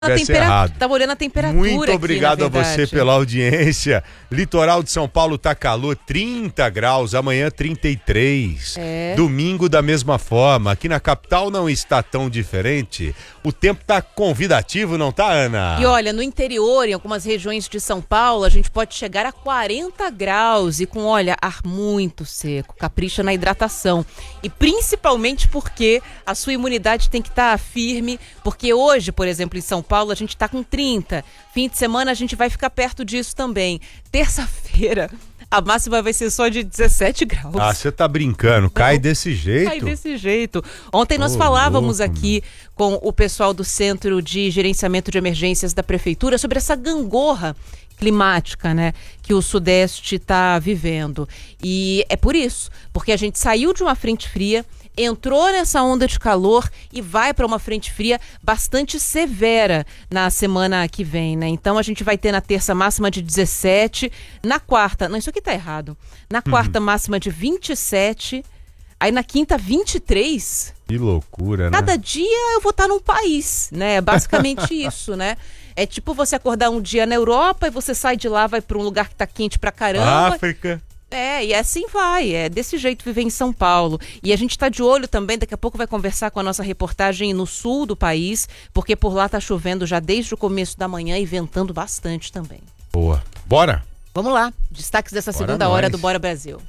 Tava olhando a temperatura. Muito obrigado aqui, a você pela audiência. Litoral de São Paulo tá calor, 30 graus, amanhã 33. Domingo da mesma forma. Aqui na capital não está tão diferente. O tempo tá convidativo, não tá, Ana? E olha, no interior, em algumas regiões de São Paulo, a gente pode chegar a 40 graus e com, olha, ar muito seco. Capricha na hidratação. E principalmente porque a sua imunidade tem que estar firme, porque hoje, por exemplo, em São Paulo, a gente tá com 30. Fim de semana a gente vai ficar perto disso também. Terça-feira, a máxima vai ser só de 17 graus. Ah, você tá brincando. Cai desse jeito? Cai desse jeito. Ontem nós falávamos aqui com o pessoal do Centro de Gerenciamento de Emergências da Prefeitura sobre essa gangorra climática, né, que o Sudeste está vivendo. E é por isso, porque a gente saiu de uma frente fria, entrou nessa onda de calor e vai para uma frente fria bastante severa na semana que vem, né? Então a gente vai ter na terça máxima de 17, na quarta, não, isso aqui tá errado. Na quarta máxima de 27, aí na quinta 23. Que loucura, né? Cada dia eu vou estar num país, né? É basicamente isso, né? É tipo você acordar um dia na Europa e você sai de lá, vai para um lugar que tá quente pra caramba. África. E assim vai, é desse jeito viver em São Paulo. E a gente tá de olho também, daqui a pouco vai conversar com a nossa reportagem no sul do país, porque por lá tá chovendo já desde o começo da manhã e ventando bastante também. Boa. Bora? Vamos lá, destaques dessa segunda hora do Bora Brasil.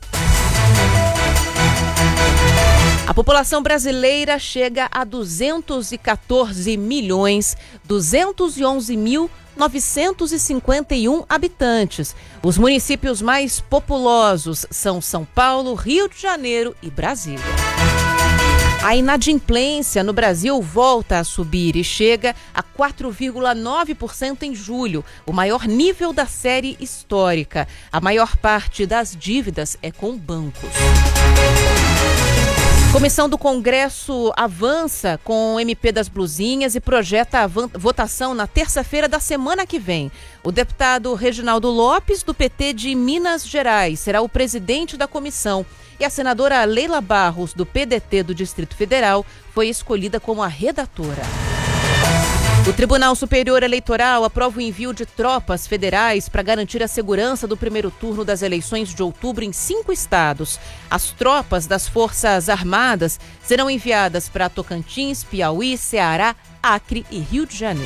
A população brasileira chega a 214.211.951 habitantes. Os municípios mais populosos são São Paulo, Rio de Janeiro e Brasília. A inadimplência no Brasil volta a subir e chega a 4,9% em julho, o maior nível da série histórica. A maior parte das dívidas é com bancos. Comissão do Congresso avança com o MP das Blusinhas e projeta a votação na terça-feira da semana que vem. O deputado Reginaldo Lopes, do PT de Minas Gerais, será o presidente da comissão. E a senadora Leila Barros, do PDT do Distrito Federal, foi escolhida como a redatora. O Tribunal Superior Eleitoral aprova o envio de tropas federais para garantir a segurança do primeiro turno das eleições de outubro em 5 estados. As tropas das Forças Armadas serão enviadas para Tocantins, Piauí, Ceará, Acre e Rio de Janeiro.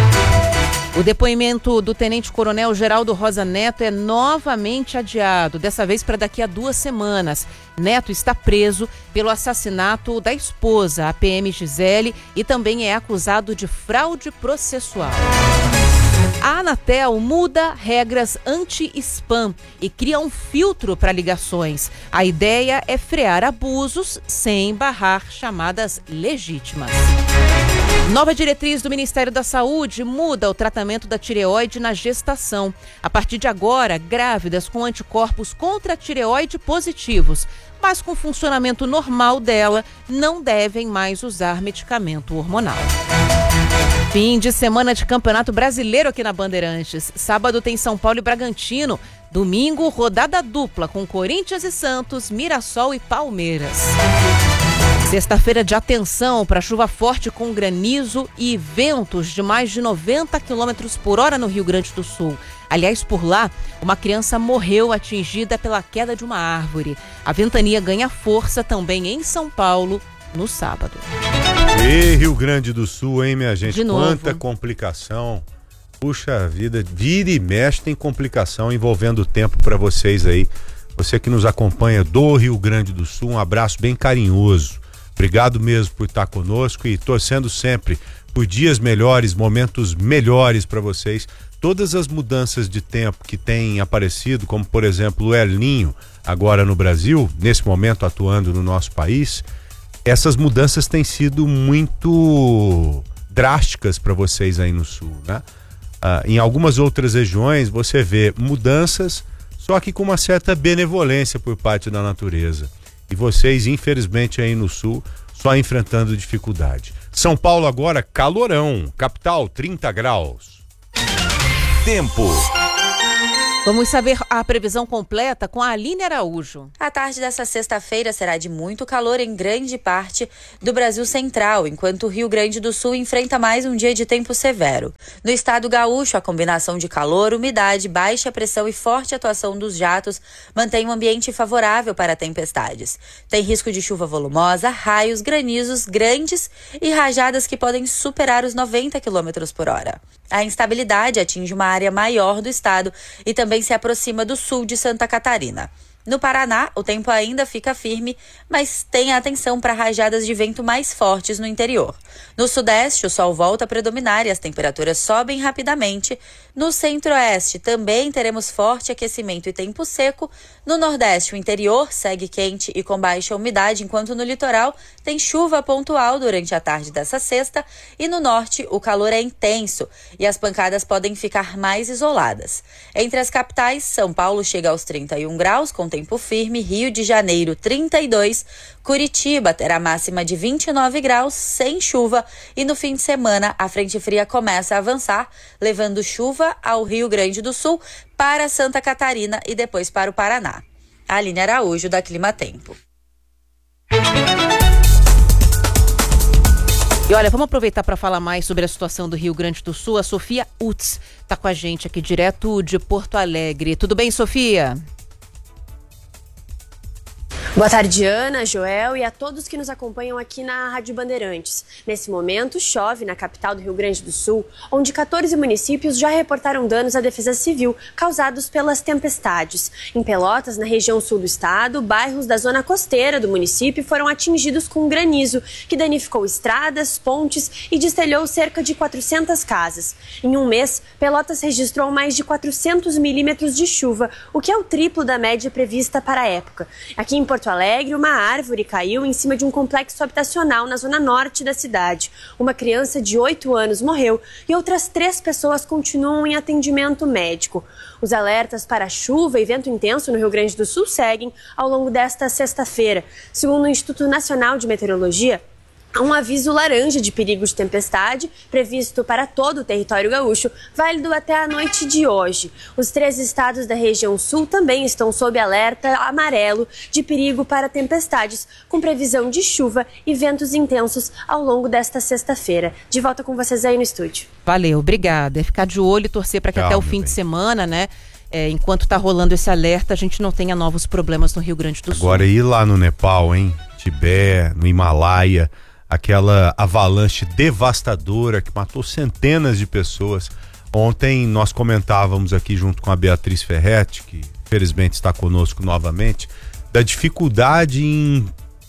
O depoimento do tenente-coronel Geraldo Rosa Neto é novamente adiado, dessa vez para daqui a 2 semanas. Neto está preso pelo assassinato da esposa, a PM Gisele, e também é acusado de fraude processual. A Anatel muda regras anti-spam e cria um filtro para ligações. A ideia é frear abusos sem barrar chamadas legítimas. Nova diretriz do Ministério da Saúde muda o tratamento da tireoide na gestação. A partir de agora, grávidas com anticorpos contra a tireoide positivos, mas com funcionamento normal dela, não devem mais usar medicamento hormonal. Fim de semana de Campeonato Brasileiro aqui na Bandeirantes. Sábado tem São Paulo e Bragantino. Domingo, rodada dupla com Corinthians e Santos, Mirassol e Palmeiras. Sexta-feira de atenção para chuva forte com granizo e ventos de mais de 90 km por hora no Rio Grande do Sul. Aliás, por lá, uma criança morreu atingida pela queda de uma árvore. A ventania ganha força também em São Paulo no sábado. E Rio Grande do Sul, hein, minha gente? De novo. Quanta complicação. Puxa vida, vira e mexe tem complicação envolvendo o tempo para vocês aí. Você que nos acompanha do Rio Grande do Sul, um abraço bem carinhoso. Obrigado mesmo por estar conosco e torcendo sempre por dias melhores, momentos melhores para vocês. Todas as mudanças de tempo que têm aparecido, como por exemplo o El Niño agora no Brasil, nesse momento atuando no nosso país, essas mudanças têm sido muito drásticas para vocês aí no sul, né? Em algumas outras regiões você vê mudanças, só que com uma certa benevolência por parte da natureza. E vocês, infelizmente, aí no sul, só enfrentando dificuldade. São Paulo agora, calorão. Capital, 30 graus. Tempo. Vamos saber a previsão completa com a Aline Araújo. A tarde dessa sexta-feira será de muito calor em grande parte do Brasil Central, enquanto o Rio Grande do Sul enfrenta mais um dia de tempo severo. No estado gaúcho, a combinação de calor, umidade, baixa pressão e forte atuação dos jatos mantém um ambiente favorável para tempestades. Tem risco de chuva volumosa, raios, granizos grandes e rajadas que podem superar os 90 km por hora. A instabilidade atinge uma área maior do estado e também se aproxima do sul de Santa Catarina. No Paraná, o tempo ainda fica firme, mas tenha atenção para rajadas de vento mais fortes no interior. No sudeste, o sol volta a predominar e as temperaturas sobem rapidamente. No centro-oeste, também teremos forte aquecimento e tempo seco. No nordeste, o interior segue quente e com baixa umidade, enquanto no litoral tem chuva pontual durante a tarde dessa sexta. E no norte, o calor é intenso e as pancadas podem ficar mais isoladas. Entre as capitais, São Paulo chega aos 31 graus, com tempo firme, Rio de Janeiro 32, Curitiba terá máxima de 29 graus, sem chuva, e no fim de semana a frente fria começa a avançar, levando chuva ao Rio Grande do Sul, para Santa Catarina e depois para o Paraná. Aline Araújo, da Clima Tempo. E olha, vamos aproveitar para falar mais sobre a situação do Rio Grande do Sul. A Sofia Utz está com a gente aqui direto de Porto Alegre. Tudo bem, Sofia? Boa tarde, Ana, Joel e a todos que nos acompanham aqui na Rádio Bandeirantes. Nesse momento, chove na capital do Rio Grande do Sul, onde 14 municípios já reportaram danos à defesa civil causados pelas tempestades. Em Pelotas, na região sul do estado, bairros da zona costeira do município foram atingidos com granizo, que danificou estradas, pontes e destelhou cerca de 400 casas. Em um mês, Pelotas registrou mais de 400 milímetros de chuva, o que é o triplo da média prevista para a época. Aqui em Porto Alegre, uma árvore caiu em cima de um complexo habitacional na zona norte da cidade. Uma criança de 8 anos morreu e outras 3 pessoas continuam em atendimento médico. Os alertas para chuva e vento intenso no Rio Grande do Sul seguem ao longo desta sexta-feira. Segundo o Instituto Nacional de Meteorologia, há um aviso laranja de perigo de tempestade previsto para todo o território gaúcho, válido até a noite de hoje. Os 3 estados da região sul também estão sob alerta amarelo de perigo para tempestades, com previsão de chuva e ventos intensos ao longo desta sexta-feira. De volta com vocês aí no estúdio. Valeu, obrigada. É ficar de olho e torcer para que até o fim de semana, né? Enquanto está rolando esse alerta, a gente não tenha novos problemas no Rio Grande do Sul. Agora ir lá no Nepal, hein? Tibete, no Himalaia, aquela avalanche devastadora que matou centenas de pessoas. Ontem nós comentávamos aqui junto com a Beatriz Ferretti, que felizmente está conosco novamente, da dificuldade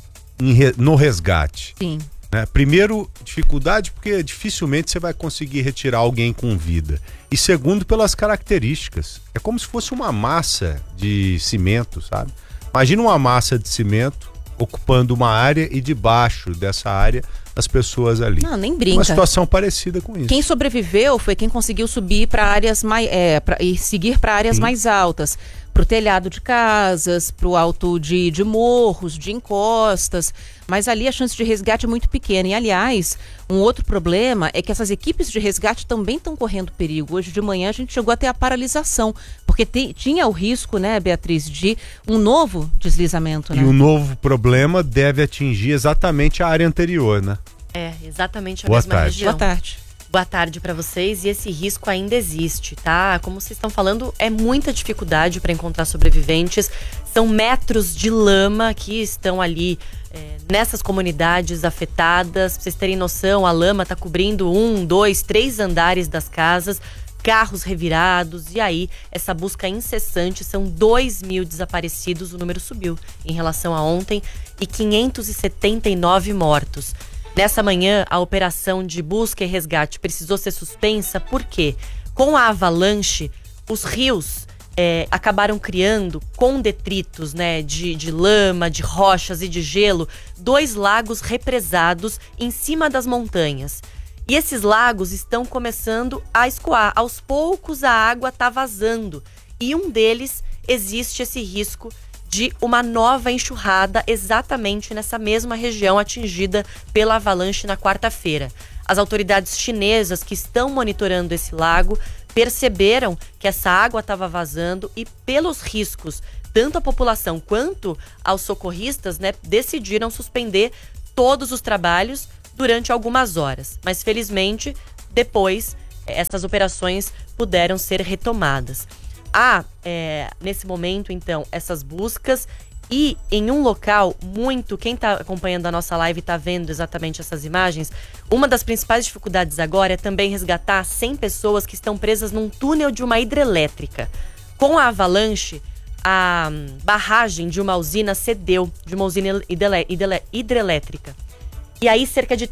no resgate. Sim. Né? Primeiro, dificuldade porque dificilmente você vai conseguir retirar alguém com vida. E segundo, pelas características. É como se fosse uma massa de cimento, sabe? Imagina uma massa de cimento ocupando uma área e debaixo dessa área as pessoas ali. Não, nem brinca. Uma situação parecida com isso. Quem sobreviveu foi quem conseguiu subir para áreas e seguir para áreas mais altas, para o telhado de casas, para o alto de morros, de encostas. Mas ali a chance de resgate é muito pequena. E, aliás, um outro problema é que essas equipes de resgate também estão correndo perigo. Hoje de manhã a gente chegou até a paralisação, porque tinha o risco, né, Beatriz, de um novo deslizamento, né? E o novo problema deve atingir exatamente a área anterior, né? É, exatamente a Boa mesma tarde. região. Boa tarde. Boa tarde para vocês. E esse risco ainda existe, tá? Como vocês estão falando, é muita dificuldade para encontrar sobreviventes. São metros de lama que estão ali nessas comunidades afetadas. Pra vocês terem noção, a lama está cobrindo 1, 2, 3 andares das casas, carros revirados. E aí, essa busca incessante, são 2.000 desaparecidos. O número subiu em relação a ontem e 579 mortos. Nessa manhã, a operação de busca e resgate precisou ser suspensa porque, com a avalanche, os rios acabaram criando, com detritos, né, de lama, de rochas e de gelo, 2 lagos represados em cima das montanhas. E esses lagos estão começando a escoar. Aos poucos, a água está vazando. E um deles existe esse risco de uma nova enxurrada exatamente nessa mesma região atingida pela avalanche na quarta-feira. As autoridades chinesas que estão monitorando esse lago perceberam que essa água estava vazando e, pelos riscos, tanto a população quanto aos socorristas, né, decidiram suspender todos os trabalhos durante algumas horas. Mas, felizmente, depois, essas operações puderam ser retomadas. Há, nesse momento, então, essas buscas e em um local quem está acompanhando a nossa live está vendo exatamente essas imagens, uma das principais dificuldades agora é também resgatar 100 pessoas que estão presas num túnel de uma hidrelétrica. Com a avalanche, a barragem de uma usina cedeu, de uma usina hidrelétrica. E aí cerca de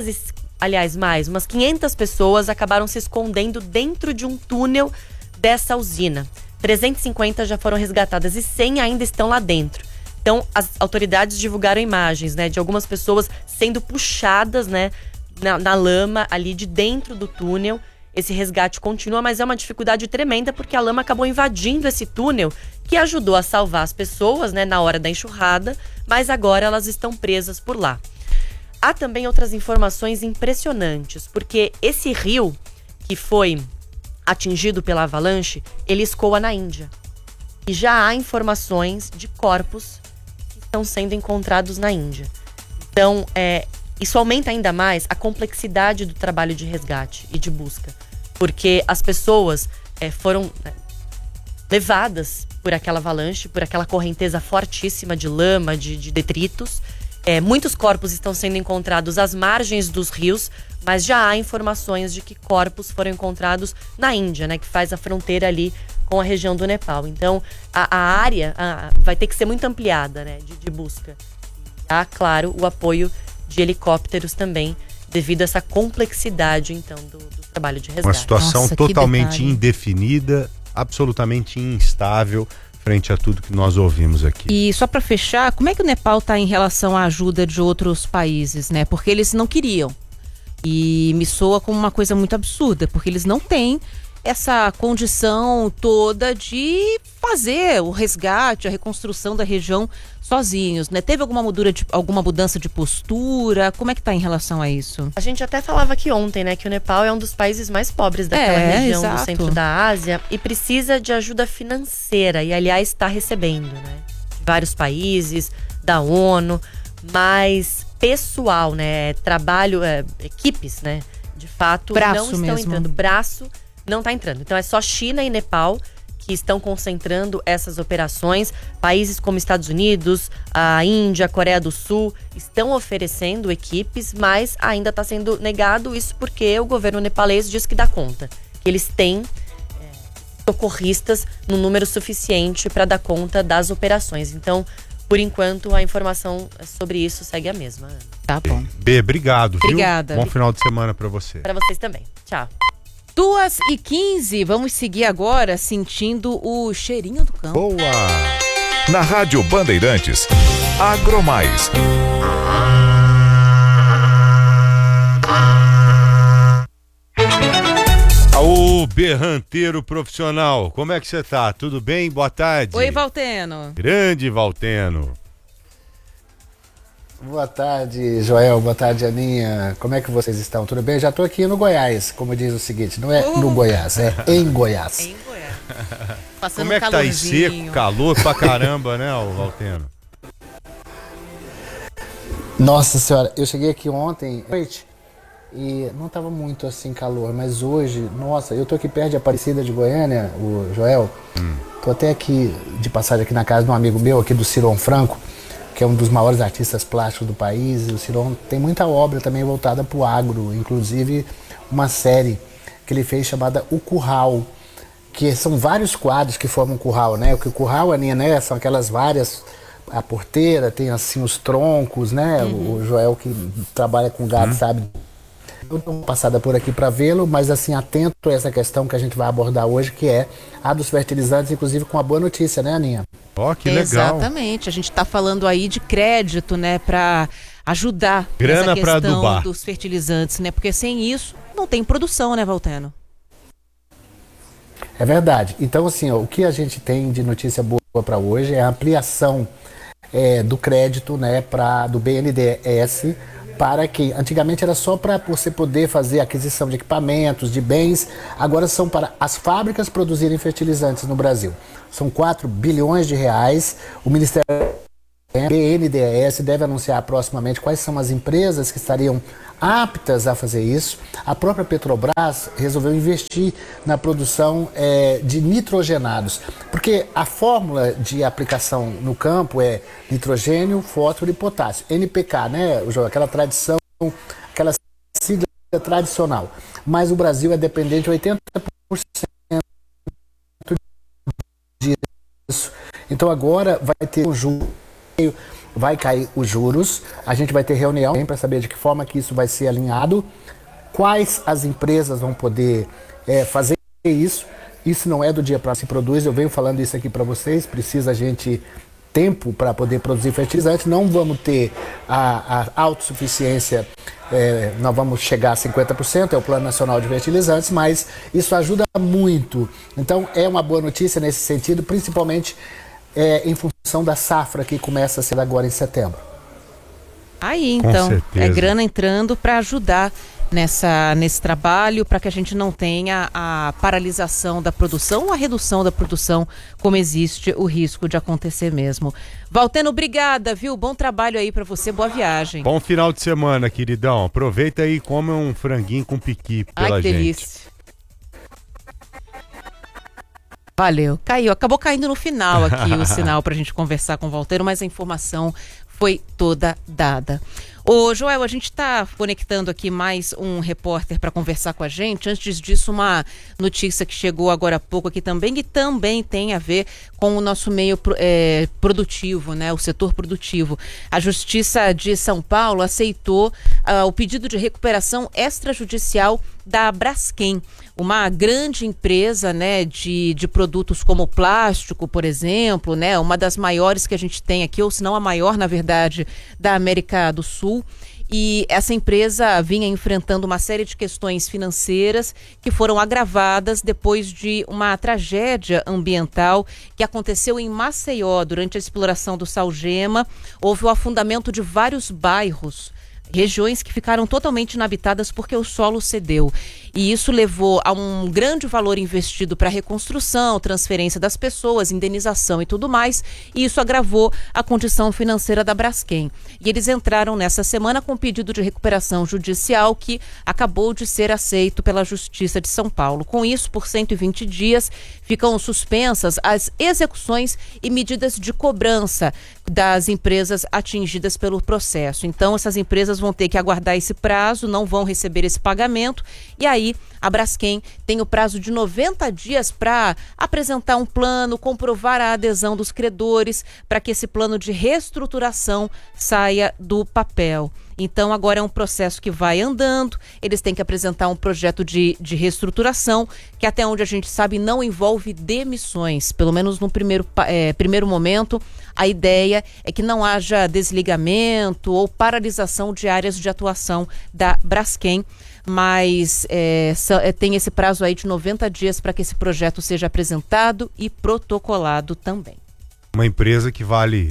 umas 500 pessoas acabaram se escondendo dentro de um túnel dessa usina. 350 já foram resgatadas e 100 ainda estão lá dentro. Então, as autoridades divulgaram imagens, né, de algumas pessoas sendo puxadas, né, na lama ali de dentro do túnel. Esse resgate continua, mas é uma dificuldade tremenda porque a lama acabou invadindo esse túnel, que ajudou a salvar as pessoas, né, na hora da enxurrada, mas agora elas estão presas por lá. Há também outras informações impressionantes, porque esse rio que foi atingido pela avalanche, ele escoa na Índia. E já há informações de corpos que estão sendo encontrados na Índia. Então, isso aumenta ainda mais a complexidade do trabalho de resgate e de busca. Porque as pessoas foram levadas por aquela avalanche, por aquela correnteza fortíssima de lama, de detritos. Muitos corpos estão sendo encontrados às margens dos rios, mas já há informações de que corpos foram encontrados na Índia, né, que faz a fronteira ali com a região do Nepal. Então, a área vai ter que ser muito ampliada, né, de busca. Há, claro, o apoio de helicópteros também, devido a essa complexidade, então, do trabalho de resgate. Uma situação totalmente indefinida, absolutamente instável, frente a tudo que nós ouvimos aqui. E só para fechar, como é que o Nepal está em relação à ajuda de outros países, né? Porque eles não queriam. E me soa como uma coisa muito absurda, porque eles não têm essa condição toda de fazer o resgate, a reconstrução da região sozinhos, né? Teve alguma mudança de postura? Como é que está em relação a isso? A gente até falava aqui ontem, né, que o Nepal é um dos países mais pobres daquela região do centro da Ásia e precisa de ajuda financeira e, aliás, está recebendo, né? De vários países, da ONU, mas pessoal, né? Trabalho, equipes, né? De fato, não estão entrando. Braço não está entrando. Então é só China e Nepal que estão concentrando essas operações. Países como Estados Unidos, a Índia, a Coreia do Sul estão oferecendo equipes, mas ainda está sendo negado isso porque o governo nepalês diz que dá conta, que eles têm socorristas no número suficiente para dar conta das operações. Então, por enquanto, a informação sobre isso segue a mesma, Ana. Tá bom. Obrigado, viu? Obrigada. Bom final de semana para você. Para vocês também. Tchau. 2h15, vamos seguir agora sentindo o cheirinho do campo. Boa! Na Rádio Bandeirantes, Agromais. Ô, berranteiro profissional, como é que você tá? Tudo bem? Boa tarde. Oi, Valteno. Grande Valteno. Boa tarde, Joel. Boa tarde, Aninha. Como é que vocês estão? Tudo bem? Já estou aqui no Goiás, como diz o seguinte, não é no Goiás, é em Goiás. Em Goiás. Passando como é que tá aí seco, calor pra caramba, né, o Valteno? Nossa senhora, eu cheguei aqui ontem à noite e não estava muito assim calor, mas hoje, nossa, eu tô aqui perto de Aparecida de Goiânia, o Joel. Tô até aqui de passagem aqui na casa de um amigo meu aqui do Ciron Franco, que é um dos maiores artistas plásticos do país. O Ciron tem muita obra também voltada para o agro, inclusive uma série que ele fez chamada O Curral, que são vários quadros que formam um curral, né? O curral, Aninha, né? São aquelas várias, a porteira, tem assim os troncos, né? O Joel que trabalha com gado, sabe? Eu dou uma passada por aqui para vê-lo, mas assim, atento a essa questão que a gente vai abordar hoje, que é a dos fertilizantes, inclusive com a boa notícia, né, Aninha? Ó, que legal. Exatamente, a gente está falando aí de crédito, né, para ajudar grana nessa questão adubar dos fertilizantes, né, porque sem isso não tem produção, né, Valteno? É verdade. Então, assim, ó, o que a gente tem de notícia boa para hoje é a ampliação do crédito, né, do BNDES para que antigamente era só para você poder fazer aquisição de equipamentos, de bens, agora são para as fábricas produzirem fertilizantes no Brasil. São 4 bilhões de reais. O Ministério BNDES deve anunciar proximamente quais são as empresas que estariam aptas a fazer isso. A própria Petrobras resolveu investir na produção de nitrogenados, porque a fórmula de aplicação no campo é nitrogênio, fósforo e potássio. NPK, né, João? Aquela tradição, aquela sigla tradicional. Mas o Brasil é dependente 80% disso. Então agora vai ter um juro, vai cair os juros, a gente vai ter reunião para saber de que forma que isso vai ser alinhado, quais as empresas vão poder fazer isso. Isso não é do dia para se produz, eu venho falando isso aqui para vocês, precisa a gente tempo para poder produzir fertilizante, não vamos ter a autossuficiência, nós vamos chegar a 50%, é o Plano Nacional de Fertilizantes, mas isso ajuda muito. Então é uma boa notícia nesse sentido, principalmente em função da safra que começa a ser agora em setembro. Aí, então, é grana entrando para ajudar nesse trabalho, para que a gente não tenha a paralisação da produção ou a redução da produção, como existe o risco de acontecer mesmo. Valteno, obrigada, viu? Bom trabalho aí para você, boa viagem. Bom final de semana, queridão. Aproveita aí e come um franguinho com piqui pela Ai, que delícia. Valeu, caiu. Acabou caindo no final aqui o sinal para a gente conversar com o Valteno, mas a informação foi toda dada. Ô, Joel, a gente está conectando aqui mais um repórter para conversar com a gente. Antes disso, uma notícia que chegou agora há pouco aqui também, e também tem a ver com o nosso meio produtivo, né? O setor produtivo. A Justiça de São Paulo aceitou o pedido de recuperação extrajudicial da Braskem, uma grande empresa, né, de produtos como plástico, por exemplo, né, uma das maiores que a gente tem aqui, ou se não a maior, na verdade, da América do Sul. E essa empresa vinha enfrentando uma série de questões financeiras que foram agravadas depois de uma tragédia ambiental que aconteceu em Maceió durante a exploração do sal-gema. Houve o afundamento de vários bairros, regiões que ficaram totalmente inabitadas porque o solo cedeu. E isso levou a um grande valor investido para reconstrução, transferência das pessoas, indenização e tudo mais. E isso agravou a condição financeira da Braskem. E eles entraram nessa semana com um pedido de recuperação judicial que acabou de ser aceito pela Justiça de São Paulo. Com isso, por 120 dias, ficam suspensas as execuções e medidas de cobrança das empresas atingidas pelo processo. Então, essas empresas vão ter que aguardar esse prazo, não vão receber esse pagamento, e aí a Braskem tem o prazo de 90 dias para apresentar um plano, comprovar a adesão dos credores, para que esse plano de reestruturação saia do papel. Então agora é um processo que vai andando, eles têm que apresentar um projeto de reestruturação, que até onde a gente sabe não envolve demissões, pelo menos no primeiro momento. A ideia é que não haja desligamento ou paralisação de áreas de atuação da Braskem, mas tem esse prazo aí de 90 dias para que esse projeto seja apresentado e protocolado também. Uma empresa que vale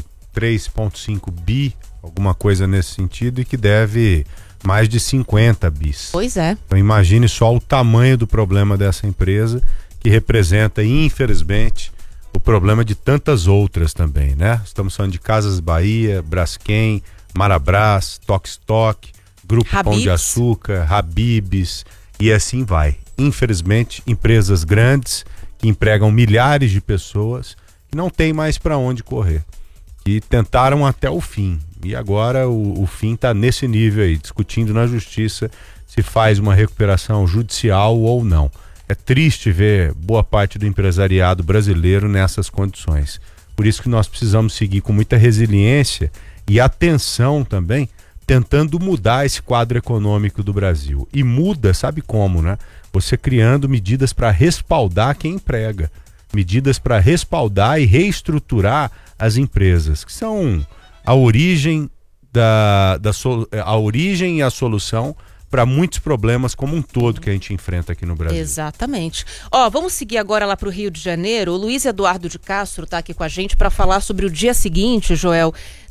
3,5 bi, alguma coisa nesse sentido, e que deve mais de 50 bis. Pois é. Então imagine só o tamanho do problema dessa empresa, que representa, infelizmente, o problema de tantas outras também, né? Estamos falando de Casas Bahia, Braskem, Marabras, Tokstok, Grupo Habib's. Pão de Açúcar, Habib's, e assim vai. Infelizmente, empresas grandes que empregam milhares de pessoas que não tem mais para onde correr. E tentaram até o fim. E agora o fim está nesse nível aí, discutindo na justiça se faz uma recuperação judicial ou não. É triste ver boa parte do empresariado brasileiro nessas condições. Por isso que nós precisamos seguir com muita resiliência e atenção também, tentando mudar esse quadro econômico do Brasil. E muda, sabe como, né? Você criando medidas para respaldar quem emprega. Medidas para respaldar e reestruturar as empresas, que são a origem a origem e a solução para muitos problemas como um todo que a gente enfrenta aqui no Brasil. Exatamente. Vamos seguir agora lá para o Rio de Janeiro. O Luiz Eduardo de Castro está aqui com a gente para falar sobre o dia seguinte, Joel,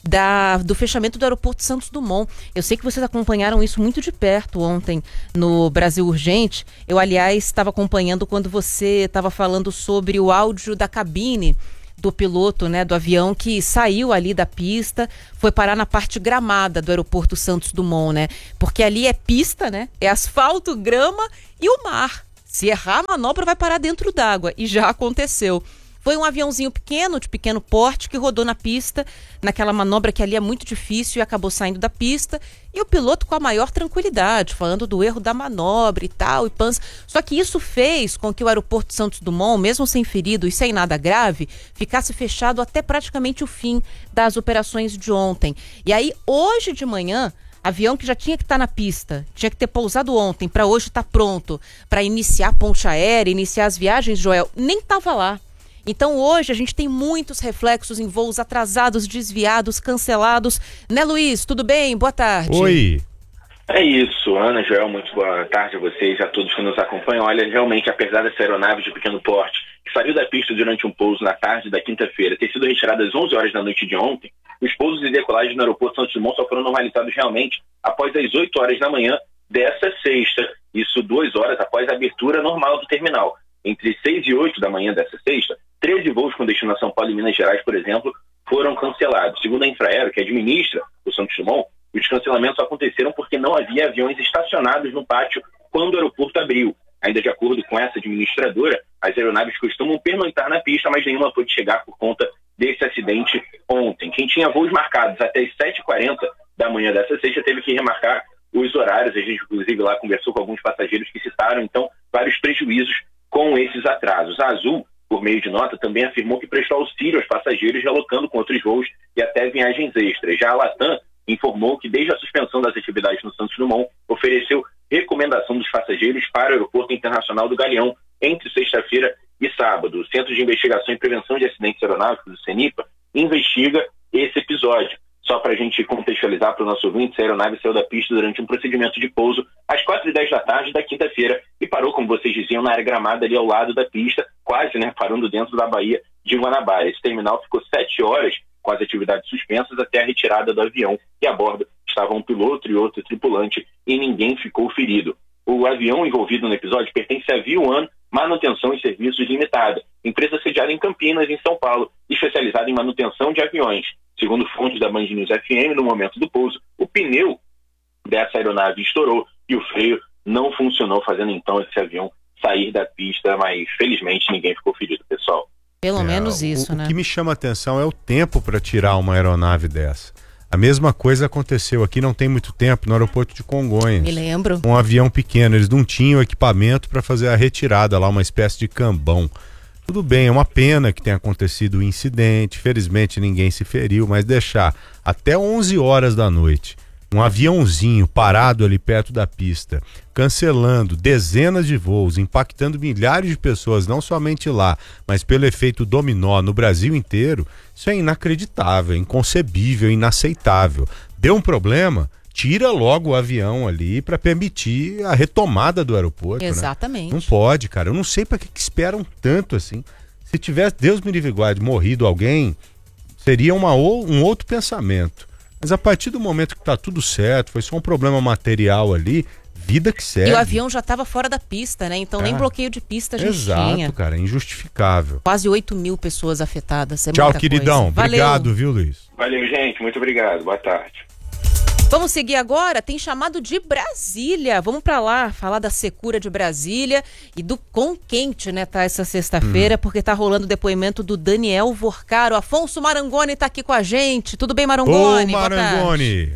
do fechamento do aeroporto Santos Dumont. Eu sei que vocês acompanharam isso muito de perto ontem no Brasil Urgente. Eu, aliás, estava acompanhando quando você estava falando sobre o áudio da cabine do piloto, né, do avião que saiu ali da pista, foi parar na parte gramada do aeroporto Santos Dumont, né? Porque ali é pista, né? É asfalto, grama e o mar. Se errar a manobra vai parar dentro d'água, e já aconteceu. Foi um aviãozinho pequeno, de pequeno porte, que rodou na pista, naquela manobra que ali é muito difícil, e acabou saindo da pista. E o piloto com a maior tranquilidade, falando do erro da manobra e tal, e pança. Só que isso fez com que o aeroporto Santos Dumont, mesmo sem ferido e sem nada grave, ficasse fechado até praticamente o fim das operações de ontem. E aí, hoje de manhã, avião que já tinha que estar na pista, tinha que ter pousado ontem, para hoje estar pronto, para iniciar a ponte aérea, iniciar as viagens, Joel, nem estava lá. Então hoje a gente tem muitos reflexos em voos atrasados, desviados, cancelados. Né, Luiz? Tudo bem? Boa tarde. Oi. É isso, Ana, Joel, muito boa tarde a vocês, a todos que nos acompanham. Olha, realmente, apesar dessa aeronave de pequeno porte, que saiu da pista durante um pouso na tarde da quinta-feira, ter sido retirada às 11 horas da noite de ontem, os pousos e decolagens no aeroporto Santos Dumont só foram normalizados realmente após as 8 horas da manhã dessa sexta, isso 2 horas após a abertura normal do terminal. Entre 6 e 8 da manhã dessa sexta, 13 voos com destino a São Paulo e Minas Gerais, por exemplo, foram cancelados. Segundo a Infraero, que administra o Santos Dumont, os cancelamentos aconteceram porque não havia aviões estacionados no pátio quando o aeroporto abriu. Ainda de acordo com essa administradora, as aeronaves costumam pernoitar na pista, mas nenhuma pôde chegar por conta desse acidente ontem. Quem tinha voos marcados até as 7h40 da manhã dessa sexta teve que remarcar os horários. A gente, inclusive, lá conversou com alguns passageiros que citaram, então, vários prejuízos com esses atrasos. A Azul, por meio de nota, também afirmou que prestou auxílio aos passageiros, relocando com outros voos e até viagens extras. Já a Latam informou que, desde a suspensão das atividades no Santos Dumont, ofereceu recomendação dos passageiros para o Aeroporto Internacional do Galeão entre sexta-feira e sábado. O Centro de Investigação e Prevenção de Acidentes Aeronáuticos, do CENIPA, investiga esse episódio. Só para a gente contextualizar para o nosso ouvinte, a aeronave saiu da pista durante um procedimento de pouso às 4h10 da tarde da quinta-feira e parou, como vocês diziam, na área gramada ali ao lado da pista, quase, né, parando dentro da Baía de Guanabara. Esse terminal ficou 7 horas com as atividades suspensas até a retirada do avião, e a bordo estavam um piloto e outro tripulante, e ninguém ficou ferido. O avião envolvido no episódio pertence à Viuan Manutenção e Serviços Limitada, empresa sediada em Campinas, em São Paulo, especializada em manutenção de aviões. Segundo fontes da Band News FM, no momento do pouso, o pneu dessa aeronave estourou e o freio não funcionou, fazendo então esse avião sair da pista, mas felizmente ninguém ficou ferido, pessoal. Pelo menos isso, né? O que me chama a atenção é o tempo para tirar uma aeronave dessa. A mesma coisa aconteceu aqui não tem muito tempo no aeroporto de Congonhas. Me lembro. Um avião pequeno, eles não tinham equipamento para fazer a retirada lá, uma espécie de cambão. Tudo bem, é uma pena que tenha acontecido o incidente, felizmente ninguém se feriu, mas deixar até 11 horas da noite um aviãozinho parado ali perto da pista, cancelando dezenas de voos, impactando milhares de pessoas, não somente lá, mas pelo efeito dominó no Brasil inteiro, isso é inacreditável, inconcebível, inaceitável. Deu um problema? Tira logo o avião ali para permitir a retomada do aeroporto. Exatamente. Né? Não pode, cara. Eu não sei para que esperam tanto assim. Se tivesse, Deus me livre guarde, morrido alguém, seria um outro pensamento. Mas a partir do momento que tá tudo certo, foi só um problema material ali, vida que segue. E o avião já estava fora da pista, né? Então nem bloqueio de pista a gente tinha. Exato, cara, injustificável. Quase 8.000 pessoas afetadas. Tchau, queridão. Obrigado, viu, Luiz? Valeu, gente. Muito obrigado. Boa tarde. Vamos seguir agora, tem chamado de Brasília. Vamos para lá, falar da secura de Brasília e do quão quente, né, tá essa sexta-feira, porque tá rolando o depoimento do Daniel Vorcaro. Afonso Marangoni tá aqui com a gente. Tudo bem, Marangoni? Ô, Marangoni.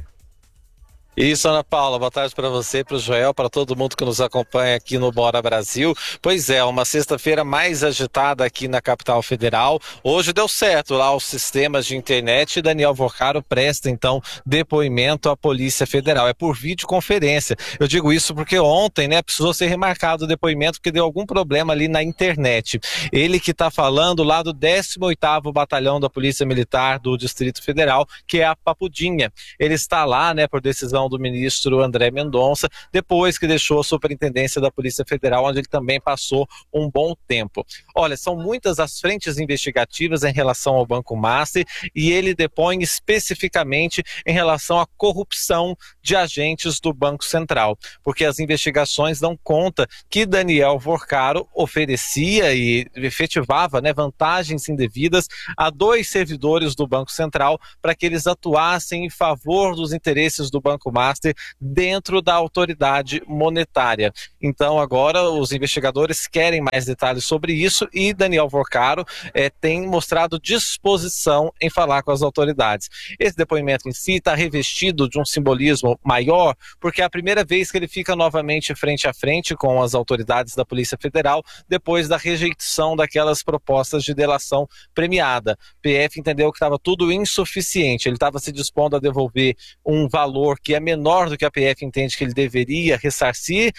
Isso, Ana Paula, boa tarde para você, para o Joel, para todo mundo que nos acompanha aqui no Bora Brasil. Pois é, uma sexta-feira mais agitada aqui na capital federal. Hoje deu certo lá os sistemas de internet e Daniel Vorcaro presta então depoimento à Polícia Federal. É por videoconferência. Eu digo isso porque ontem, né, precisou ser remarcado o depoimento porque deu algum problema ali na internet. Ele que está falando lá do 18º Batalhão da Polícia Militar do Distrito Federal, que é a Papudinha. Ele está lá, né, por decisão do ministro André Mendonça, depois que deixou a superintendência da Polícia Federal, onde ele também passou um bom tempo. Olha, são muitas as frentes investigativas em relação ao Banco Master e ele depõe especificamente em relação à corrupção de agentes do Banco Central, porque as investigações dão conta que Daniel Vorcaro oferecia e efetivava, né, vantagens indevidas a 2 servidores do Banco Central para que eles atuassem em favor dos interesses do Banco Master dentro da autoridade monetária. Então agora os investigadores querem mais detalhes sobre isso e Daniel Vorcaro tem mostrado disposição em falar com as autoridades. Esse depoimento em si está revestido de um simbolismo maior, porque é a primeira vez que ele fica novamente frente a frente com as autoridades da Polícia Federal depois da rejeição daquelas propostas de delação premiada. O PF entendeu que estava tudo insuficiente, ele estava se dispondo a devolver um valor que é menor do que a PF entende que ele deveria ressarcir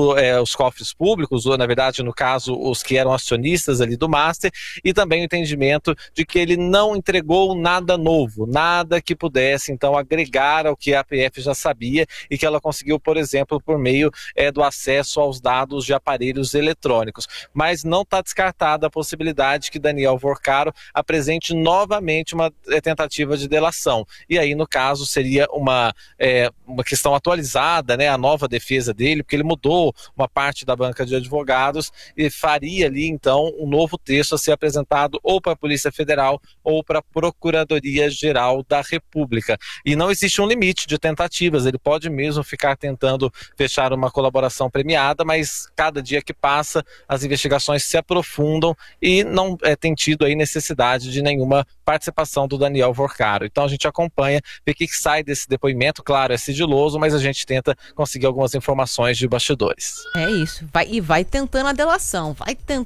os cofres públicos, ou na verdade no caso os que eram acionistas ali do Master, e também o entendimento de que ele não entregou nada novo, nada que pudesse então agregar ao que a PF já sabia e que ela conseguiu, por exemplo, por meio do acesso aos dados de aparelhos eletrônicos. Mas não está descartada a possibilidade que Daniel Vorcaro apresente novamente uma tentativa de delação. E aí, no caso, seria uma questão atualizada, né, a nova defesa dele, porque ele mudou uma parte da banca de advogados e faria ali, então, um novo texto a ser apresentado ou para a Polícia Federal ou para a Procuradoria-Geral da República. E não existe um limite de tentativas, ele pode mesmo ficar tentando fechar uma colaboração premiada, mas cada dia que passa as investigações se aprofundam e não tem tido aí necessidade de nenhuma participação do Daniel Vorcaro. Então a gente acompanha, vê o que sai desse depoimento. Claro, é sigiloso, mas a gente tenta conseguir algumas informações de bastidores. É isso, vai tentando a delação,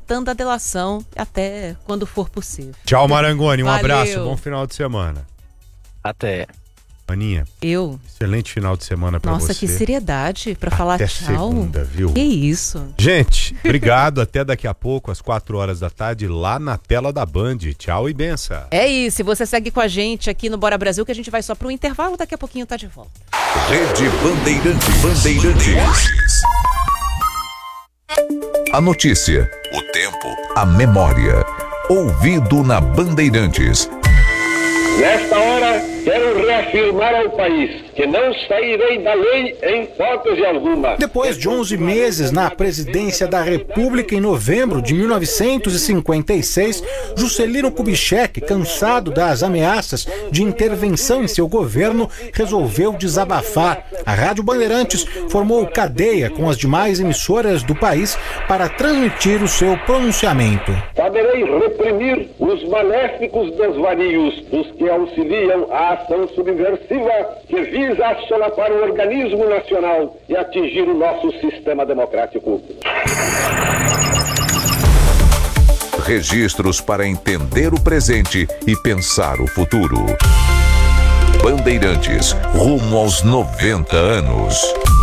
até quando for possível. Tchau, Marangoni, um Valeu. abraço, bom final de semana. Até. Aninha, excelente final de semana pra você. Nossa, que seriedade pra falar até tchau. Segunda, viu? Que isso. Gente, obrigado. Até daqui a pouco, às 4h da tarde, lá na tela da Band. Tchau e benção. É isso. E você segue com a gente aqui no Bora Brasil, que a gente vai só pro intervalo. Daqui a pouquinho tá de volta. Rede Bandeirantes. A notícia, o tempo, a memória. Ouvido na Bandeirantes. Nesta hora, quero reafirmar ao país que não sairei da lei em hipótese alguma. Depois de 11 meses na presidência da República em novembro de 1956, Juscelino Kubitschek, cansado das ameaças de intervenção em seu governo, resolveu desabafar. A Rádio Bandeirantes formou cadeia com as demais emissoras do país para transmitir o seu pronunciamento. Saberei reprimir os maléficos desvarios dos que auxiliam a ação subversiva que visa solapar o organismo nacional e atingir o nosso sistema democrático. Registros para entender o presente e pensar o futuro. Bandeirantes, rumo aos 90 anos.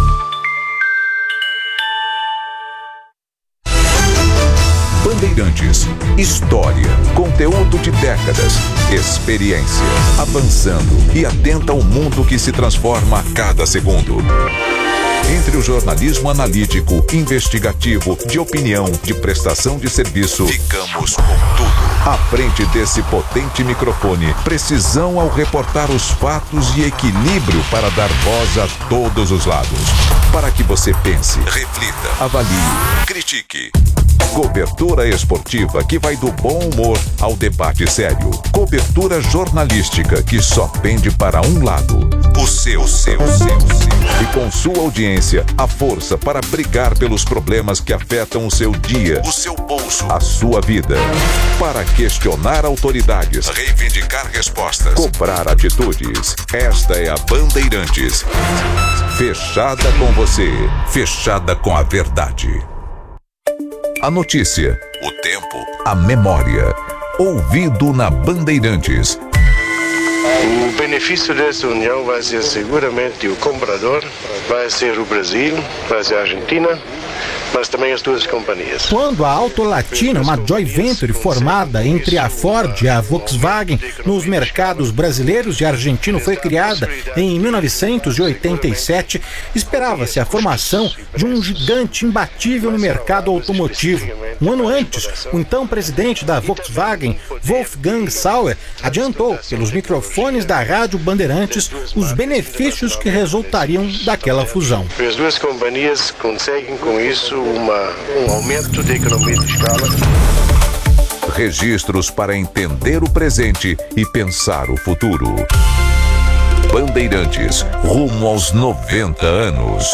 Bandeirantes, história, conteúdo de décadas, experiência, avançando e atenta ao mundo que se transforma a cada segundo. Entre o jornalismo analítico, investigativo, de opinião, de prestação de serviço, ficamos com tudo. À frente desse potente microfone, precisão ao reportar os fatos e equilíbrio para dar voz a todos os lados. Para que você pense, reflita, avalie, critique. Cobertura esportiva que vai do bom humor ao debate sério. Cobertura jornalística que só pende para um lado. O seu. E com sua audiência, a força para brigar pelos problemas que afetam o seu dia, o seu bolso, a sua vida. Para questionar autoridades, reivindicar respostas, cobrar atitudes. Esta é a Bandeirantes. Fechada com você, fechada com a verdade. A notícia, o tempo, a memória. Ouvido na Bandeirantes. O benefício dessa união vai ser seguramente o comprador, vai ser o Brasil, vai ser a Argentina, mas também as duas companhias. Quando a Auto Latina, uma joint venture formada entre a Ford e a Volkswagen nos mercados brasileiros e argentino, foi criada em 1987, esperava-se a formação de um gigante imbatível no mercado automotivo. Um ano antes, o então presidente da Volkswagen, Wolfgang Sauer, adiantou pelos microfones da Rádio Bandeirantes os benefícios que resultariam daquela fusão. As duas companhias conseguem com isso um aumento de economia de escala. Registros para entender o presente e pensar o futuro. Bandeirantes, rumo aos 90 anos.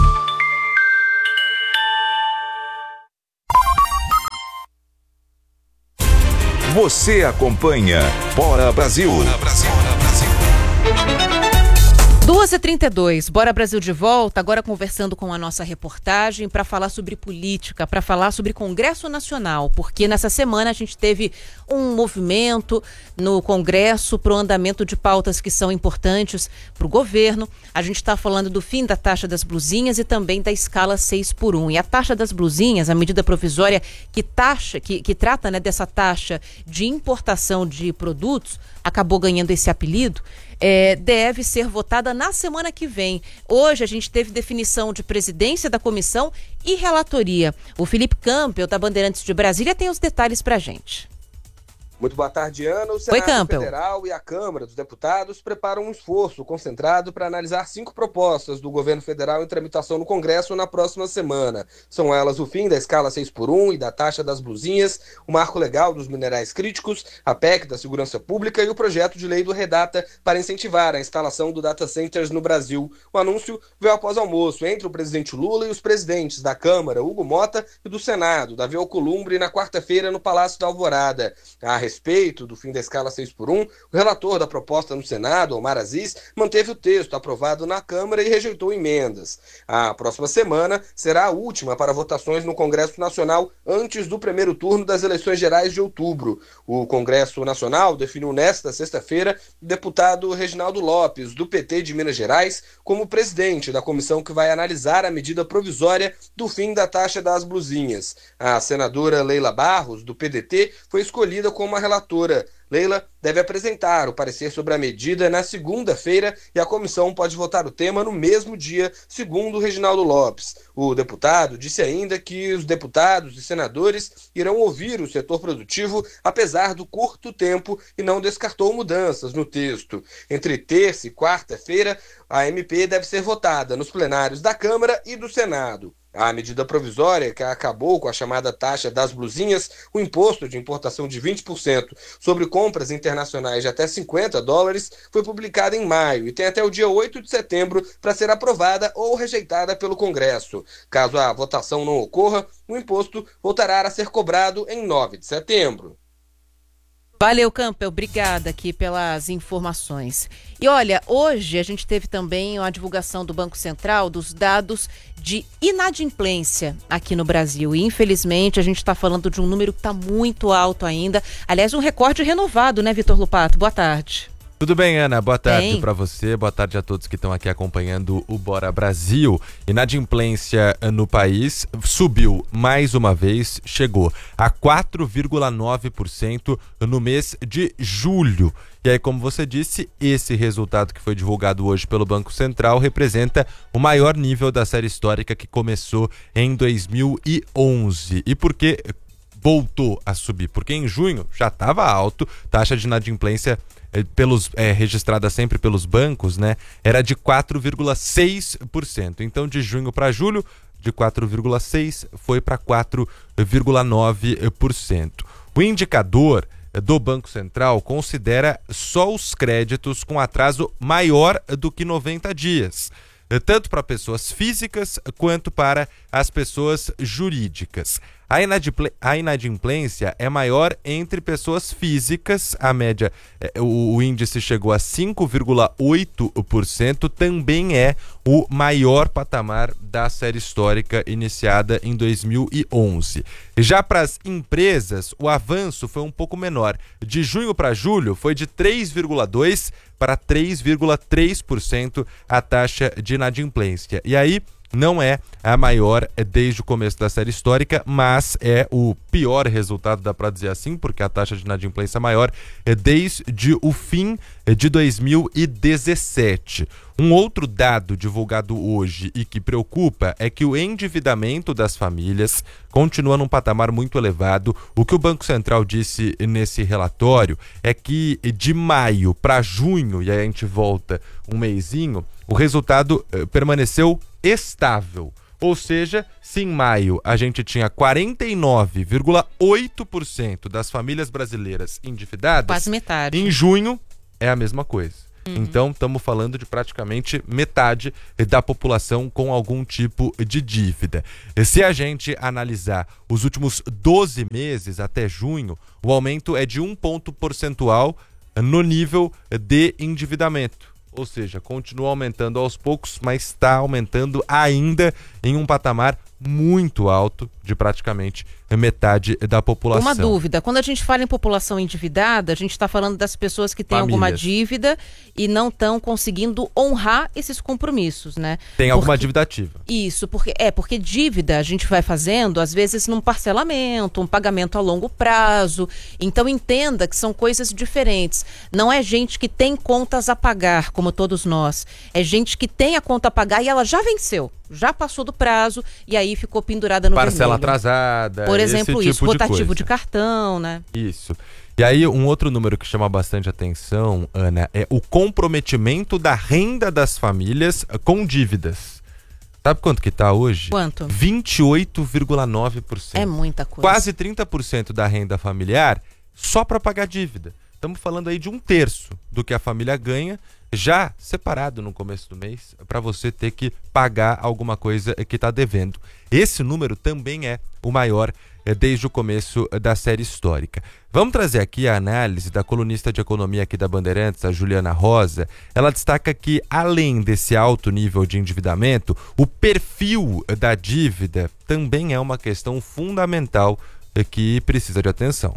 Você acompanha Bora Brasil. 2h32, Bora Brasil de volta, agora conversando com a nossa reportagem para falar sobre política, para falar sobre Congresso Nacional, porque nessa semana a gente teve um movimento no Congresso para o andamento de pautas que são importantes para o governo. A gente está falando do fim da taxa das blusinhas e também da escala 6x1. E a taxa das blusinhas, a medida provisória que trata, né, dessa taxa de importação de produtos, acabou ganhando esse apelido. Deve ser votada na semana que vem. Hoje a gente teve definição de presidência da comissão e relatoria. O Felipe Campbell, da Bandeirantes de Brasília, tem os detalhes pra gente. Muito boa tarde, Ana. O Senado Federal e a Câmara dos Deputados preparam um esforço concentrado para analisar 5 propostas do governo federal em tramitação no Congresso na próxima semana. São elas o fim da escala 6x1 e da taxa das blusinhas, o marco legal dos minerais críticos, a PEC da segurança pública e o projeto de lei do Redata para incentivar a instalação do data centers no Brasil. O anúncio veio após almoço entre o presidente Lula e os presidentes da Câmara, Hugo Mota, e do Senado, Davi Alcolumbre, na quarta-feira no Palácio da Alvorada. A respeito do fim da escala 6x1, o relator da proposta no Senado, Omar Aziz, manteve o texto aprovado na Câmara e rejeitou emendas. A próxima semana será a última para votações no Congresso Nacional antes do primeiro turno das eleições gerais de outubro. O Congresso Nacional definiu nesta sexta-feira o deputado Reginaldo Lopes, do PT de Minas Gerais, como presidente da comissão que vai analisar a medida provisória do fim da taxa das blusinhas. A senadora Leila Barros, do PDT, foi escolhida como a relatora. Leila deve apresentar o parecer sobre a medida na segunda-feira e a comissão pode votar o tema no mesmo dia, segundo Reginaldo Lopes. O deputado disse ainda que os deputados e senadores irão ouvir o setor produtivo, apesar do curto tempo, e não descartou mudanças no texto. Entre terça e quarta-feira, a MP deve ser votada nos plenários da Câmara e do Senado. A medida provisória, que acabou com a chamada taxa das blusinhas, o imposto de importação de 20% sobre compras internacionais de até $50, foi publicada em maio e tem até o dia 8 de setembro para ser aprovada ou rejeitada pelo Congresso. Caso a votação não ocorra, o imposto voltará a ser cobrado em 9 de setembro. Valeu, Campbell. Obrigada aqui pelas informações. E olha, hoje a gente teve também a divulgação do Banco Central dos dados de inadimplência aqui no Brasil. E, infelizmente, a gente está falando de um número que está muito alto ainda. Aliás, um recorde renovado, né, Vitor Lupato? Boa tarde. Tudo bem, Ana? Boa tarde para você, boa tarde a todos que estão aqui acompanhando o Bora Brasil. Inadimplência no país subiu mais uma vez, chegou a 4,9% no mês de julho. E aí, como você disse, esse resultado que foi divulgado hoje pelo Banco Central representa o maior nível da série histórica que começou em 2011. E por que voltou a subir? Porque em junho já estava alto, taxa de inadimplência registrada sempre pelos bancos, né, era de 4,6%. Então, de junho para julho, de 4,6% foi para 4,9%. O indicador do Banco Central considera só os créditos com atraso maior do que 90 dias, tanto para pessoas físicas quanto para as pessoas jurídicas. A inadimplência é maior entre pessoas físicas, a média, o índice chegou a 5,8%, também é o maior patamar da série histórica iniciada em 2011. Já para as empresas, o avanço foi um pouco menor. De junho para julho foi de 3,2% para 3,3% a taxa de inadimplência. E aí, não é a maior desde o começo da série histórica, mas é o pior resultado, dá para dizer assim, porque a taxa de inadimplência maior é desde o fim de 2017. Um outro dado divulgado hoje e que preocupa é que o endividamento das famílias continua num patamar muito elevado. O que o Banco Central disse nesse relatório é que de maio para junho, e aí a gente volta um mesinho, o resultado permaneceu estável. Ou seja, se em maio a gente tinha 49,8% das famílias brasileiras endividadas, quase metade. Em junho é a mesma coisa. Então, estamos falando de praticamente metade da população com algum tipo de dívida. Se a gente analisar os últimos 12 meses até junho, o aumento é de 1 ponto percentual no nível de endividamento. Ou seja, continua aumentando aos poucos, mas está aumentando ainda em um patamar muito alto de praticamente metade da população. Uma dúvida, quando a gente fala em população endividada, a gente está falando das pessoas que têm alguma dívida e não estão conseguindo honrar esses compromissos, né? Tem alguma dívida ativa. Isso, porque dívida a gente vai fazendo, às vezes num parcelamento, um pagamento a longo prazo, então entenda que são coisas diferentes. Não é gente que tem contas a pagar, como todos nós, é gente que tem a conta a pagar e ela já venceu, já passou do prazo e aí ficou pendurada no parcela vermelho. Atrasada, por exemplo, esse isso, tipo rotativo de cartão, né? Isso. E aí, um outro número que chama bastante atenção, Ana, é o comprometimento da renda das famílias com dívidas. Sabe quanto que tá hoje? Quanto? 28,9%. É muita coisa. Quase 30% da renda familiar só para pagar dívida. Estamos falando aí de 1/3 do que a família ganha, já separado no começo do mês, para você ter que pagar alguma coisa que está devendo. Esse número também é o maior desde o começo da série histórica. Vamos trazer aqui a análise da colunista de economia aqui da Bandeirantes, a Juliana Rosa. Ela destaca que, além desse alto nível de endividamento, o perfil da dívida também é uma questão fundamental que precisa de atenção.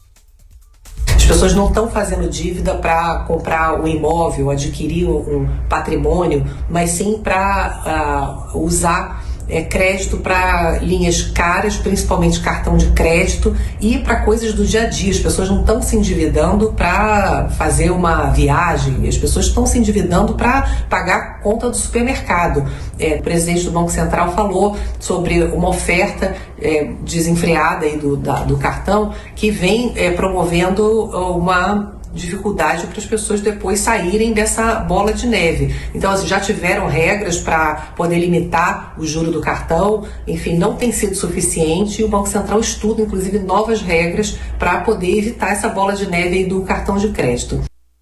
As pessoas não estão fazendo dívida para comprar um imóvel, adquirir um patrimônio, mas sim para usar crédito para linhas caras, principalmente cartão de crédito, e para coisas do dia a dia. As pessoas não estão se endividando para fazer uma viagem, as pessoas estão se endividando para pagar a conta do supermercado. O presidente do Banco Central falou sobre uma oferta desenfreada aí do cartão que vem promovendo uma dificuldade para as pessoas depois saírem dessa bola de neve. Então, assim, já tiveram regras para poder limitar o juro do cartão, enfim, não tem sido suficiente, e o Banco Central estuda, inclusive, novas regras para poder evitar essa bola de neve aí do cartão de crédito.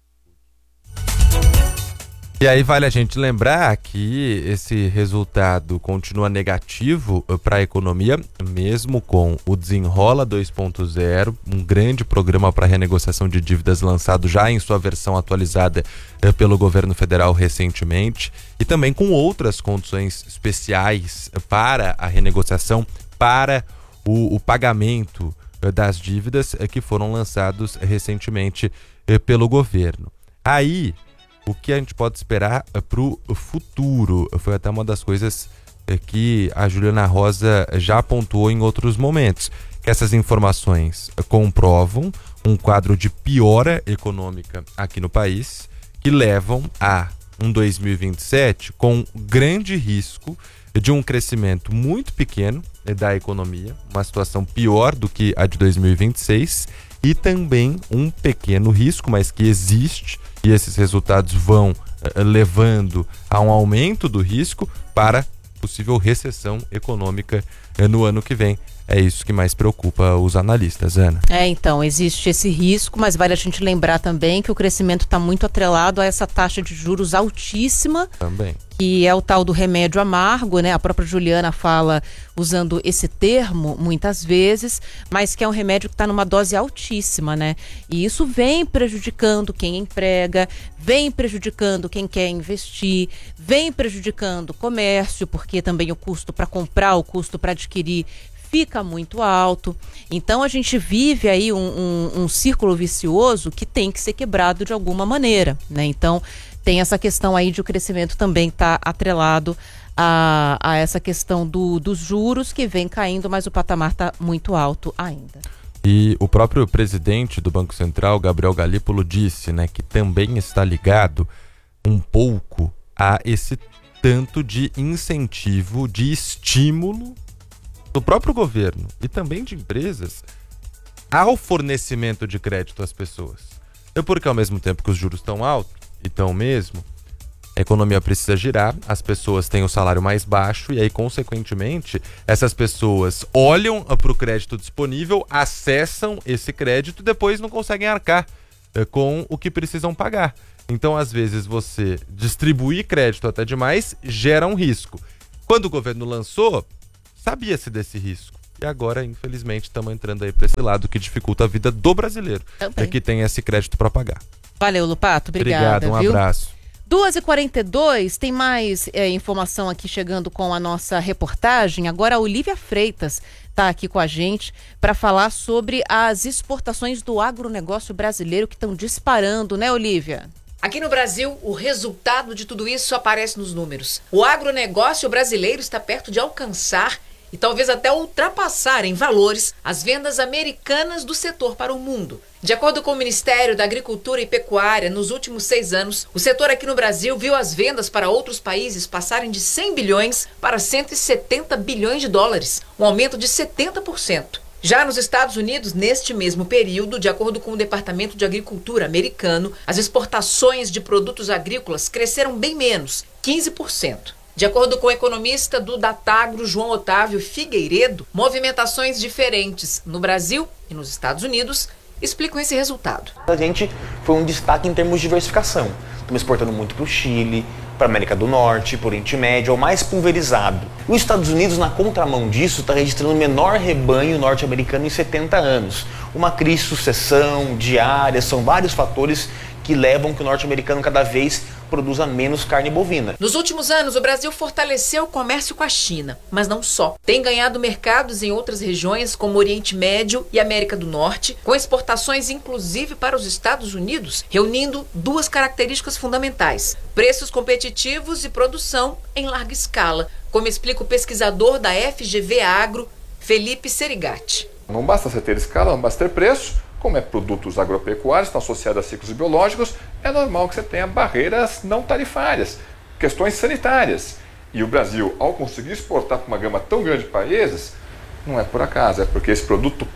E aí vale a gente lembrar que esse resultado continua negativo para a economia, mesmo com o Desenrola 2.0, um grande programa para renegociação de dívidas lançado já em sua versão atualizada pelo governo federal recentemente, e também com outras condições especiais para a renegociação, para o pagamento das dívidas que foram lançados recentemente pelo governo. Aí, o que a gente pode esperar para o futuro? Foi até uma das coisas que a Juliana Rosa já pontuou em outros momentos, que essas informações comprovam um quadro de piora econômica aqui no país, que levam a um 2027 com grande risco de um crescimento muito pequeno da economia, uma situação pior do que a de 2026, e também um pequeno risco, mas que existe, e esses resultados vão levando a um aumento do risco para possível recessão econômica no ano que vem. É isso que mais preocupa os analistas, Ana. Então, existe esse risco, mas vale a gente lembrar também que o crescimento está muito atrelado a essa taxa de juros altíssima. Também. Que é o tal do remédio amargo, né? A própria Juliana fala usando esse termo muitas vezes, mas que é um remédio que está numa dose altíssima, né? E isso vem prejudicando quem emprega, vem prejudicando quem quer investir, vem prejudicando o comércio, porque também o custo para comprar, o custo para adquirir fica muito alto. Então a gente vive aí um círculo vicioso que tem que ser quebrado de alguma maneira, né? Então tem essa questão aí de o crescimento também estar atrelado a essa questão dos juros que vem caindo, mas o patamar está muito alto ainda. E o próprio presidente do Banco Central, Gabriel Galípolo, disse, né, que também está ligado um pouco a esse tanto de incentivo, de estímulo do próprio governo e também de empresas ao fornecimento de crédito às pessoas. Porque ao mesmo tempo que os juros estão altos, e estão mesmo, a economia precisa girar, as pessoas têm o salário mais baixo e aí, consequentemente, essas pessoas olham para o crédito disponível, acessam esse crédito e depois não conseguem arcar com o que precisam pagar. Então, às vezes, você distribuir crédito até demais gera um risco. Quando o governo lançou, sabia-se desse risco. E agora, infelizmente, estamos entrando aí para esse lado que dificulta a vida do brasileiro, que tem esse crédito para pagar. Valeu, Lupato. Obrigada. Obrigado, abraço. 2h42, tem mais informação aqui chegando com a nossa reportagem. Agora a Olívia Freitas está aqui com a gente para falar sobre as exportações do agronegócio brasileiro que estão disparando, né, Olívia? Aqui no Brasil, o resultado de tudo isso aparece nos números. O agronegócio brasileiro está perto de alcançar e talvez até ultrapassar em valores as vendas americanas do setor para o mundo. De acordo com o Ministério da Agricultura e Pecuária, nos últimos 6 anos, o setor aqui no Brasil viu as vendas para outros países passarem de 100 bilhões para 170 bilhões de dólares, um aumento de 70%. Já nos Estados Unidos, neste mesmo período, de acordo com o Departamento de Agricultura americano, as exportações de produtos agrícolas cresceram bem menos, 15%. De acordo com o economista do Datagro, João Otávio Figueiredo, movimentações diferentes no Brasil e nos Estados Unidos explicam esse resultado. A gente foi um destaque em termos de diversificação. Estamos exportando muito para o Chile, para a América do Norte, para o Oriente Médio, é o mais pulverizado. Os Estados Unidos, na contramão disso, está registrando o menor rebanho norte-americano em 70 anos. Uma crise de sucessão, diária, são vários fatores que levam que o norte-americano cada vez produza menos carne bovina. Nos últimos anos, o Brasil fortaleceu o comércio com a China, mas não só. Tem ganhado mercados em outras regiões, como Oriente Médio e América do Norte, com exportações inclusive para os Estados Unidos, reunindo duas características fundamentais: preços competitivos e produção em larga escala, como explica o pesquisador da FGV Agro, Felipe Serigati. Não basta você ter escala, não basta ter preço. Como é produtos agropecuários, estão associados a ciclos biológicos, é normal que você tenha barreiras não tarifárias, questões sanitárias. E o Brasil, ao conseguir exportar para uma gama tão grande de países, não é por acaso, é porque esse produto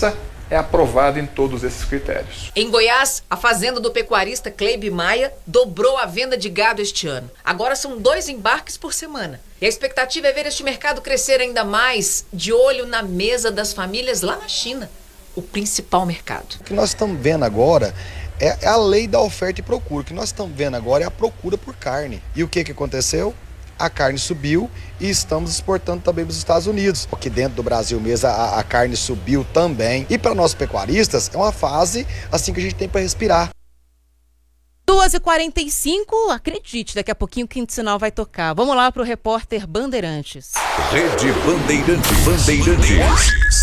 é aprovado em todos esses critérios. Em Goiás, a fazenda do pecuarista Cleibe Maia dobrou a venda de gado este ano. Agora são 2 embarques por semana. E a expectativa é ver este mercado crescer ainda mais, de olho na mesa das famílias lá na China, o principal mercado. O que nós estamos vendo agora é a lei da oferta e procura. O que nós estamos vendo agora é a procura por carne. E o que aconteceu? A carne subiu e estamos exportando também para os Estados Unidos. Porque dentro do Brasil mesmo a carne subiu também. E para nós pecuaristas é uma fase assim que a gente tem para respirar. 2h45, acredite, daqui a pouquinho o Quinto Sinal vai tocar. Vamos lá para o repórter Bandeirantes. Rede Bandeirantes.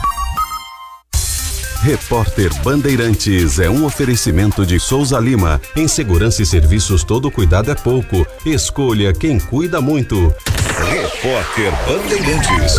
Repórter Bandeirantes é um oferecimento de Souza Lima. Em segurança e serviços, todo cuidado é pouco. Escolha quem cuida muito. Repórter Bandeirantes.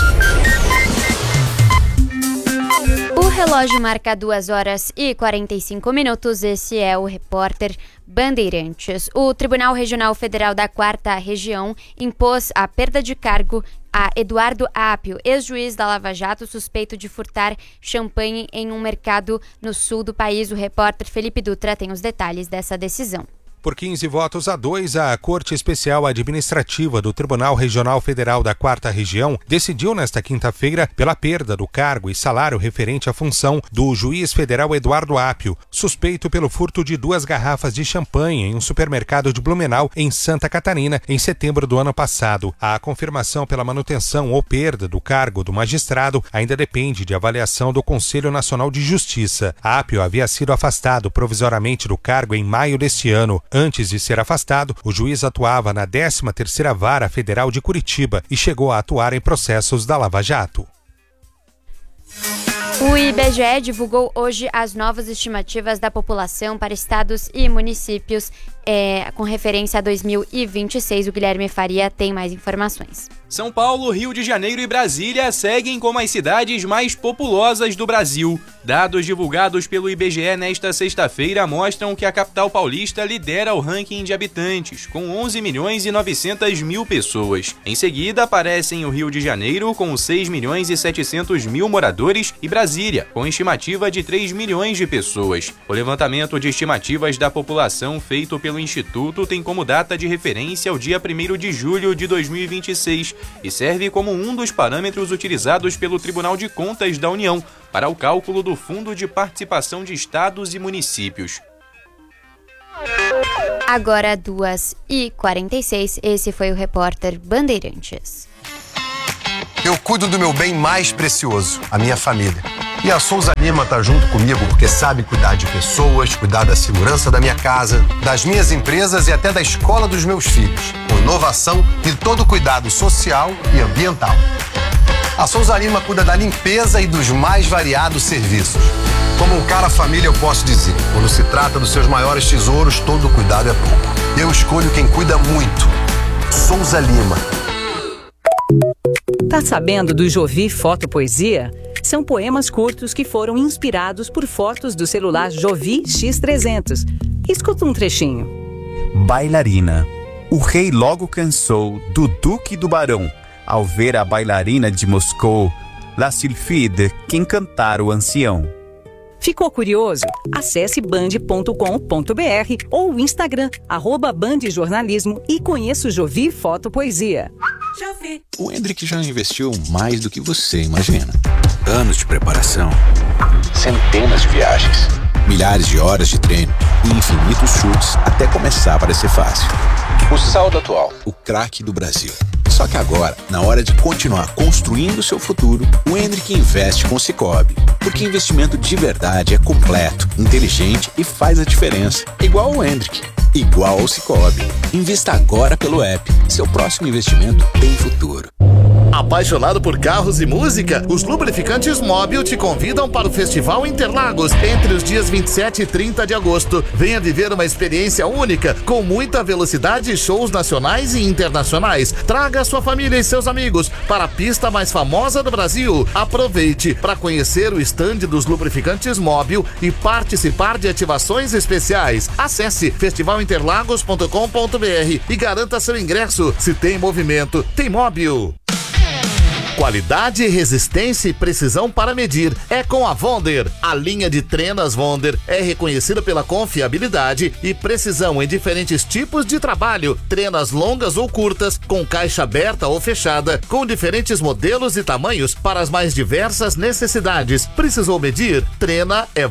O relógio marca 2h45. Esse é o Repórter Bandeirantes. O Tribunal Regional Federal da 4ª Região impôs a perda de cargo a Eduardo Apio, ex-juiz da Lava Jato, suspeito de furtar champanhe em um mercado no sul do país. O repórter Felipe Dutra tem os detalhes dessa decisão. Por 15-2, a Corte Especial Administrativa do Tribunal Regional Federal da 4ª Região decidiu nesta quinta-feira pela perda do cargo e salário referente à função do juiz federal Eduardo Apio, suspeito pelo furto de 2 garrafas de champanhe em um supermercado de Blumenau, em Santa Catarina, em setembro do ano passado. A confirmação pela manutenção ou perda do cargo do magistrado ainda depende de avaliação do Conselho Nacional de Justiça. Apio havia sido afastado provisoriamente do cargo em maio deste ano. Antes de ser afastado, o juiz atuava na 13ª Vara Federal de Curitiba e chegou a atuar em processos da Lava Jato. O IBGE divulgou hoje as novas estimativas da população para estados e municípios com referência a 2026. O Guilherme Faria tem mais informações. São Paulo, Rio de Janeiro e Brasília seguem como as cidades mais populosas do Brasil. Dados divulgados pelo IBGE nesta sexta-feira mostram que a capital paulista lidera o ranking de habitantes, com 11 milhões e 900 mil pessoas. Em seguida, aparecem o Rio de Janeiro, com 6 milhões e 700 mil moradores, e Brasília, com estimativa de 3 milhões de pessoas. O levantamento de estimativas da população feito pelo Instituto tem como data de referência o dia 1º de julho de 2026 e serve como um dos parâmetros utilizados pelo Tribunal de Contas da União para o cálculo do Fundo de Participação de Estados e Municípios. Agora 2h46, esse foi o repórter Bandeirantes. Eu cuido do meu bem mais precioso, a minha família. E a Souza Lima tá junto comigo porque sabe cuidar de pessoas, cuidar da segurança da minha casa, das minhas empresas e até da escola dos meus filhos, com inovação e todo o cuidado social e ambiental. A Souza Lima cuida da limpeza e dos mais variados serviços. Como um cara família, eu posso dizer, quando se trata dos seus maiores tesouros, todo cuidado é pouco. Eu escolho quem cuida muito. Souza Lima. Tá sabendo do Jovi Foto Poesia? São poemas curtos que foram inspirados por fotos do celular Jovi X300. Escuta um trechinho. Bailarina. O rei logo cansou do Duque do Barão ao ver a bailarina de Moscou, La Sylphide, que encantar o ancião. Ficou curioso? Acesse band.com.br ou o Instagram, @bandjornalismo e conheça o Jovi Foto Poesia. O Hendrick já investiu mais do que você imagina. Anos de preparação, centenas de viagens, milhares de horas de treino e infinitos chutes até começar a parecer fácil. O Saldo Atual, o craque do Brasil. Só que agora, na hora de continuar construindo o seu futuro, o Hendrick investe com o Sicoob. Porque investimento de verdade é completo, inteligente e faz a diferença. Igual o Hendrick, igual ao Sicoob. Invista agora pelo app. Seu próximo investimento tem futuro. Apaixonado por carros e música? Os Lubrificantes Móbil te convidam para o Festival Interlagos entre os dias 27 e 30 de agosto. Venha viver uma experiência única, com muita velocidade e shows nacionais e internacionais. Traga sua família e seus amigos para a pista mais famosa do Brasil. Aproveite para conhecer o estande dos Lubrificantes Móbil e participar de ativações especiais. Acesse festivalinterlagos.com.br e garanta seu ingresso. Se tem movimento, tem Móbil. Qualidade, resistência e precisão para medir é com a Wonder. A linha de trenas Wonder é reconhecida pela confiabilidade e precisão em diferentes tipos de trabalho. Trenas longas ou curtas, com caixa aberta ou fechada, com diferentes modelos e tamanhos para as mais diversas necessidades. Precisou medir? Trena é